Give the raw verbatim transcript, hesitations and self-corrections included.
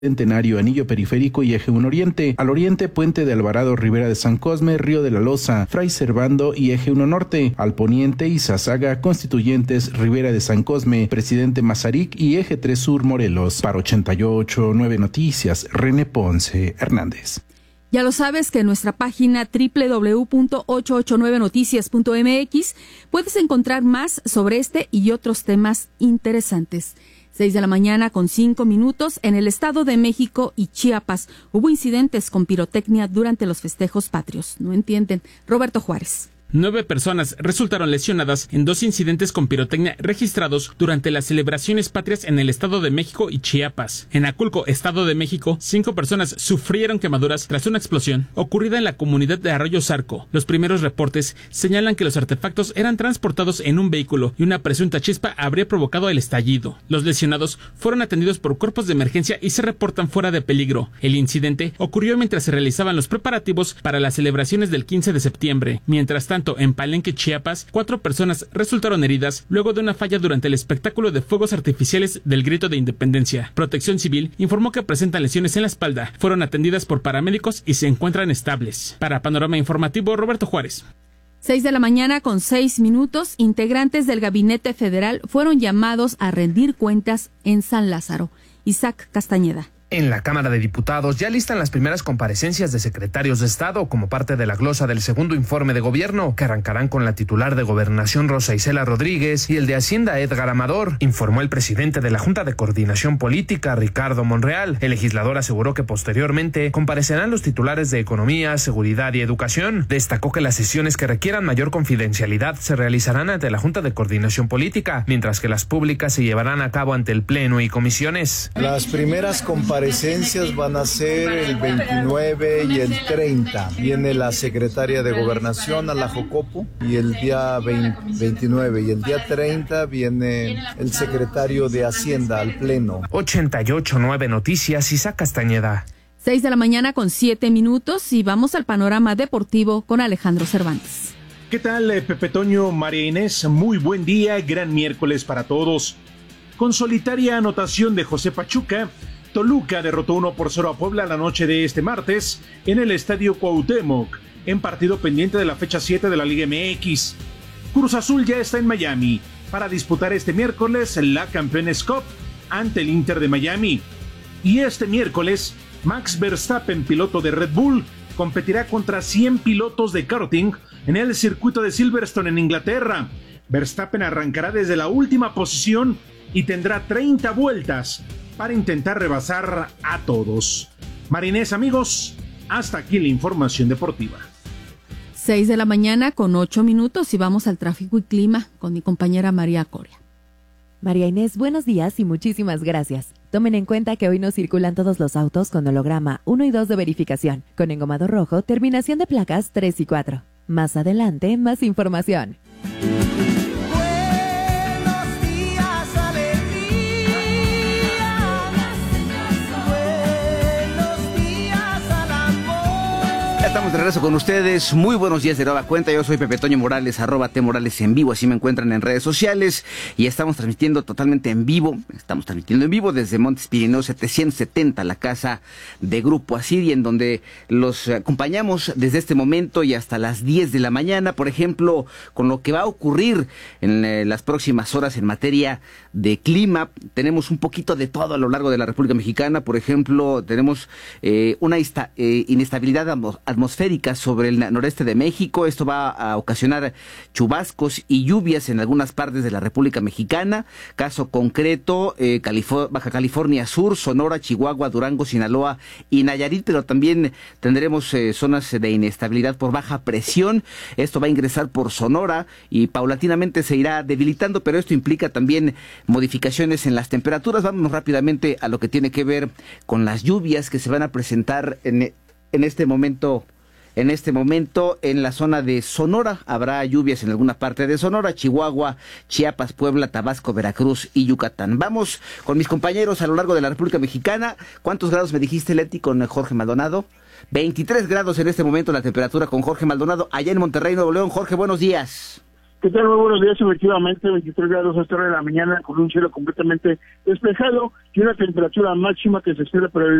Centenario, Anillo Periférico y Eje uno Oriente. Al oriente, Puente de Alvarado, Ribera de San Cosme, Río de la Loza, Fray Servando y Eje uno Norte. Al poniente, Izazaga, Constituyentes, Ribera de San Cosme, Presidente Mazarik y Eje tres Sur, Morelos. Para ochenta y ocho punto nueve Noticias, René Ponce Hernández. Ya lo sabes que en nuestra página doble u doble u doble u punto ochocientos ochenta y nueve noticias punto eme equis puedes encontrar más sobre este y otros temas interesantes. Seis de la mañana con cinco minutos. En el Estado de México y Chiapas hubo incidentes con pirotecnia durante los festejos patrios. No entienden. Roberto Juárez. Nueve personas resultaron lesionadas en dos incidentes con pirotecnia registrados durante las celebraciones patrias en el Estado de México y Chiapas. En Aculco, Estado de México, cinco personas sufrieron quemaduras tras una explosión ocurrida en la comunidad de Arroyo Zarco. Los primeros reportes señalan que los artefactos eran transportados en un vehículo y una presunta chispa habría provocado el estallido. Los lesionados fueron atendidos por cuerpos de emergencia y se reportan fuera de peligro. El incidente ocurrió mientras se realizaban los preparativos para las celebraciones del quince de septiembre. Mientras tanto, en Palenque, Chiapas, cuatro personas resultaron heridas luego de una falla durante el espectáculo de fuegos artificiales del Grito de Independencia. Protección Civil informó que presentan lesiones en la espalda, fueron atendidas por paramédicos y se encuentran estables. Para Panorama Informativo, Roberto Juárez. Seis de la mañana con seis minutos, integrantes del Gabinete Federal fueron llamados a rendir cuentas en San Lázaro. Isaac Castañeda. En la Cámara de Diputados ya listan las primeras comparecencias de secretarios de Estado como parte de la glosa del segundo informe de gobierno, que arrancarán con la titular de Gobernación Rosa Isela Rodríguez y el de Hacienda Edgar Amador, informó el presidente de la Junta de Coordinación Política, Ricardo Monreal. El legislador aseguró que posteriormente comparecerán los titulares de Economía, Seguridad y Educación. Destacó que las sesiones que requieran mayor confidencialidad se realizarán ante la Junta de Coordinación Política, mientras que las públicas se llevarán a cabo ante el Pleno y comisiones. Las primeras comparecencias Comparecencias van a ser el veintinueve y el treinta. Viene la secretaria de Gobernación a la Jocopo y el día veinte, veintinueve y el día treinta viene el secretario de Hacienda al Pleno. ochenta y ocho punto nueve Noticias, Isaac Castañeda. Seis de la mañana con siete minutos y vamos al panorama deportivo con Alejandro Cervantes. ¿Qué tal, Pepe Toño, María Inés? Muy buen día, gran miércoles para todos. Con solitaria anotación de José Pachuca, Toluca derrotó uno por cero a Puebla la noche de este martes en el Estadio Cuauhtémoc, en partido pendiente de la fecha siete de la Liga eme equis. Cruz Azul ya está en Miami para disputar este miércoles la Campeones Cup ante el Inter de Miami. Y este miércoles, Max Verstappen, piloto de Red Bull, competirá contra cien pilotos de karting en el circuito de Silverstone en Inglaterra. Verstappen arrancará desde la última posición y tendrá treinta vueltas para intentar rebasar a todos. Marinés, amigos, hasta aquí la información deportiva. Seis de la mañana con ocho minutos y vamos al tráfico y clima con mi compañera María Coria. María Inés, buenos días y muchísimas gracias. Tomen en cuenta que hoy no circulan todos los autos con holograma uno y dos de verificación, con engomado rojo, terminación de placas tres y cuatro. Más adelante, más información. Estamos de regreso con ustedes. Muy buenos días de nueva cuenta. Yo soy Pepe Toño Morales, arroba T Morales en vivo. Así me encuentran en redes sociales. Y estamos transmitiendo totalmente en vivo. Estamos transmitiendo en vivo desde Montes Pirineos setecientos setenta, la casa de Grupo Asiri, en donde los acompañamos desde este momento y hasta las diez de la mañana. Por ejemplo, con lo que va a ocurrir en eh, las próximas horas en materia de clima. Tenemos un poquito de todo a lo largo de la República Mexicana. Por ejemplo, tenemos eh, una ista, eh, inestabilidad atmosférica atmosférica sobre el noreste de México. Esto va a ocasionar chubascos y lluvias en algunas partes de la República Mexicana. Caso concreto, eh, Califor- Baja California Sur, Sonora, Chihuahua, Durango, Sinaloa y Nayarit, pero también tendremos eh, zonas de inestabilidad por baja presión. Esto va a ingresar por Sonora y paulatinamente se irá debilitando, pero esto implica también modificaciones en las temperaturas. Vámonos rápidamente a lo que tiene que ver con las lluvias que se van a presentar en En este momento, en este momento, en la zona de Sonora, habrá lluvias en alguna parte de Sonora, Chihuahua, Chiapas, Puebla, Tabasco, Veracruz y Yucatán. Vamos con mis compañeros a lo largo de la República Mexicana. ¿Cuántos grados me dijiste, Leti, con Jorge Maldonado? veintitrés grados en este momento la temperatura con Jorge Maldonado, allá en Monterrey, Nuevo León. Jorge, buenos días. ¿Qué tal? Muy buenos días. Efectivamente, veintitrés grados a esta hora de la mañana con un cielo completamente despejado y una temperatura máxima que se espera para el